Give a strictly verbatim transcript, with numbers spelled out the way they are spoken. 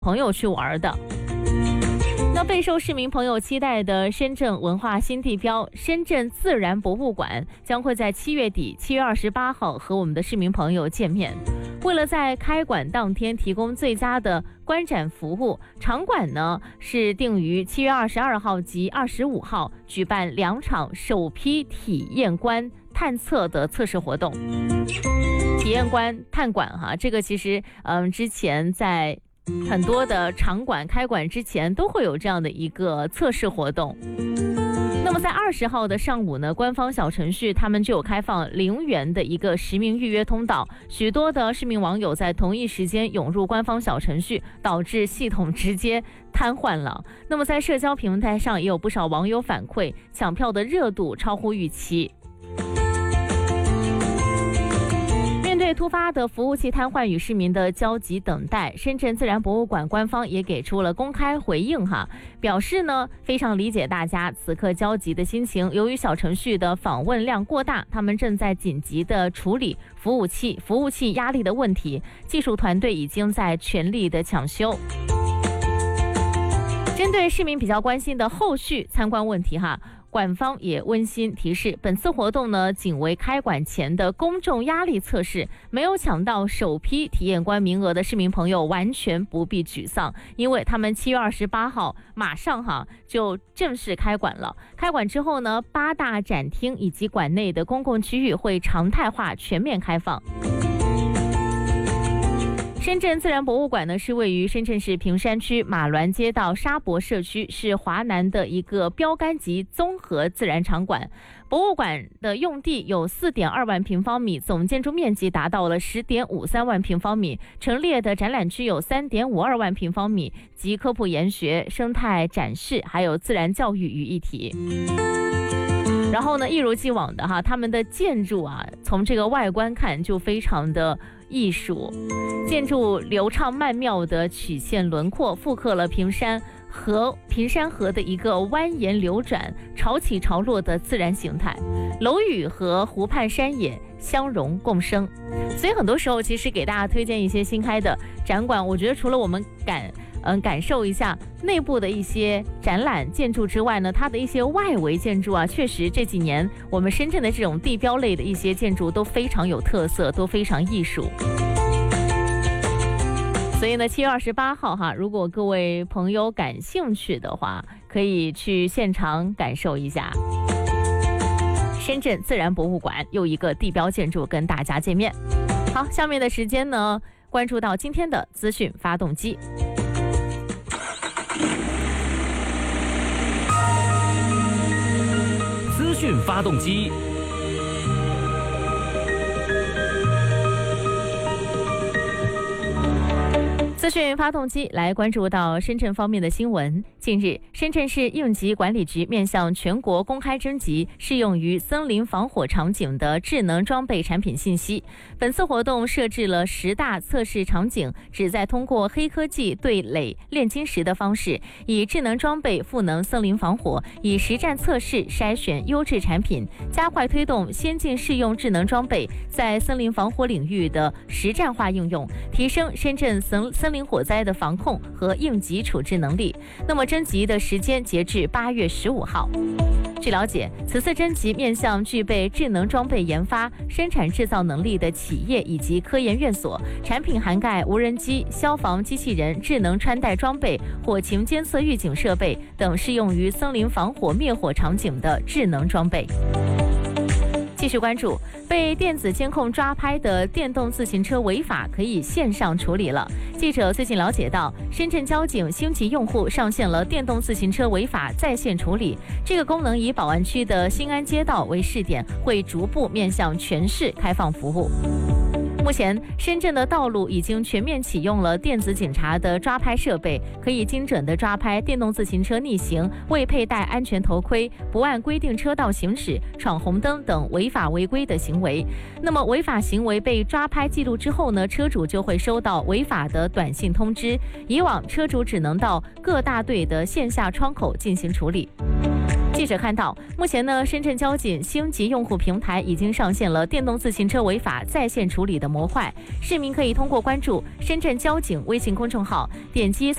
朋友去玩的。那备受市民朋友期待的深圳文化新地标深圳自然博物馆将会在七月底七月二十八号和我们的市民朋友见面。为了在开馆当天提供最佳的观展服务，场馆呢是定于七月二十二号及二十五号举办两场首批体验观探测的测试活动。体验观探馆哈，这个其实嗯之前在很多的场馆开馆之前都会有这样的一个测试活动。那么在二十号的上午呢，官方小程序他们就有开放零元的一个实名预约通道，许多的市民网友在同一时间涌入官方小程序，导致系统直接瘫痪了。那么在社交平台上也有不少网友反馈，抢票的热度超乎预期。面对突发的服务器瘫痪与市民的焦急等待，深圳自然博物馆官方也给出了公开回应哈，表示呢非常理解大家此刻焦急的心情，由于小程序的访问量过大，他们正在紧急的处理服务器服务器压力的问题，技术团队已经在全力的抢修。针对市民比较关心的后续参观问题哈，馆方也温馨提示，本次活动呢仅为开馆前的公众压力测试，没有抢到首批体验观名额的市民朋友完全不必沮丧，因为他们七月二十八号马上哈就正式开馆了。开馆之后呢，八大展厅以及馆内的公共区域会常态化全面开放。深圳自然博物馆呢是位于深圳市坪山区马峦街道沙博社区，是华南的一个标杆级综合自然场馆。博物馆的用地有 四点二万平方米，总建筑面积达到了 十点五三万平方米，陈列的展览区有 三点五二万平方米，集科普研学、生态展示还有自然教育于一体。然后呢，一如既往的哈，他们的建筑啊，从这个外观看就非常的艺术，建筑流畅曼妙的曲线轮廓，复刻了坪山河坪山河的一个蜿蜒流转、潮起潮落的自然形态，楼宇和湖畔山野相融共生。所以很多时候，其实给大家推荐一些新开的展馆，我觉得除了我们感嗯感受一下内部的一些展览建筑之外呢，它的一些外围建筑啊，确实这几年我们深圳的这种地标类的一些建筑都非常有特色，都非常艺术。所以呢，七月二十八号哈，如果各位朋友感兴趣的话，可以去现场感受一下深圳自然博物馆又一个地标建筑跟大家见面。好，下面的时间呢，关注到今天的资讯发动机。 资讯发动机。 资讯发动机来关注到深圳方面的新闻。近日，深圳市应急管理局面向全国公开征集适用于森林防火场景的智能装备产品信息。本次活动设置了十大测试场景，旨在通过黑科技对垒炼金石的方式，以智能装备赋能森林防火，以实战测试筛选优质产品，加快推动先进适用智能装备在森林防火领域的实战化应用，提升深圳森森林火灾的防控和应急处置能力。那么征集的时间截至八月十五号。据了解，此次征集面向具备智能装备研发、生产制造能力的企业以及科研院所，产品涵盖无人机、消防机器人、智能穿戴装备、火情监测预警设备等适用于森林防火灭火场景的智能装备。继续关注被电子监控抓拍的电动自行车违法可以线上处理了。记者最近了解到，深圳交警星级用户上线了电动自行车违法在线处理，这个功能以宝安区的新安街道为试点，会逐步面向全市开放服务。目前，深圳的道路已经全面启用了电子警察的抓拍设备，可以精准的抓拍电动自行车逆行、未佩戴安全头盔、不按规定车道行驶、闯红灯等违法违规的行为。那么，违法行为被抓拍记录之后呢，车主就会收到违法的短信通知。以往，车主只能到各大队的线下窗口进行处理。 记者看到，目前呢，深圳交警星级用户平台已经上线了电动自行车违法在线处理的模块，市民可以通过关注深圳交警微信公众号，点击